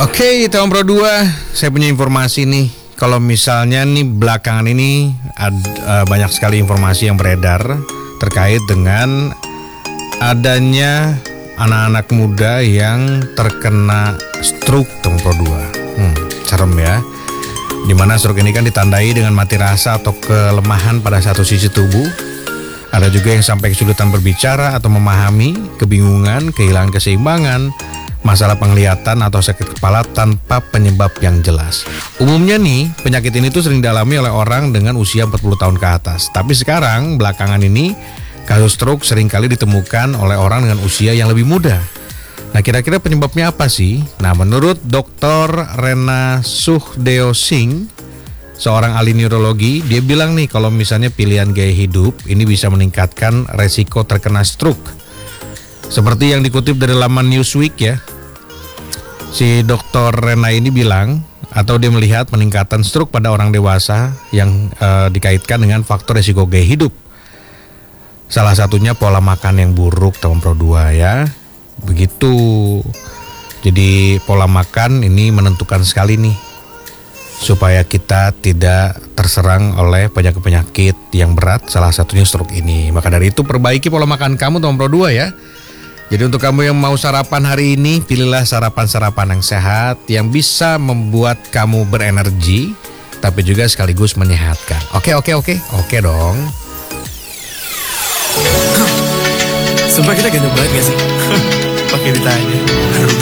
Oke, Tahun Pro 2, saya punya informasi nih. Kalau misalnya nih belakangan ini banyak sekali informasi yang beredar terkait dengan adanya anak-anak muda yang terkena stroke Tahun Pro 2. Serem ya. Dimana stroke ini kan ditandai dengan mati rasa atau kelemahan pada satu sisi tubuh. Ada juga yang sampai kesulitan berbicara atau memahami, kebingungan, kehilangan keseimbangan, masalah penglihatan atau sakit kepala tanpa penyebab yang jelas. Umumnya nih, penyakit ini tuh sering dialami oleh orang dengan usia 40 tahun ke atas. Tapi sekarang, belakangan ini, kasus stroke seringkali ditemukan oleh orang dengan usia yang lebih muda. Nah, kira-kira penyebabnya apa sih? Nah, menurut Dr. Rena Suhdeo Singh, seorang ahli neurologi, dia bilang nih kalau misalnya pilihan gaya hidup ini bisa meningkatkan resiko terkena stroke. Seperti yang dikutip dari laman Newsweek ya, si Dr. Rena ini bilang atau dia melihat peningkatan stroke pada orang dewasa yang dikaitkan dengan faktor resiko gaya hidup. Salah satunya pola makan yang buruk Tahun Pro 2 ya. Begitu. Jadi pola makan ini menentukan sekali nih supaya kita tidak terserang oleh penyakit-penyakit yang berat, salah satunya stroke ini. Maka dari itu perbaiki pola makan kamu Tahun Pro 2 ya. Jadi untuk kamu yang mau sarapan hari ini, pilihlah sarapan-sarapan yang sehat, yang bisa membuat kamu berenergi, tapi juga sekaligus menyehatkan. Oke dong. Sumpah kita ganteng banget gak sih? Pakai ditanya.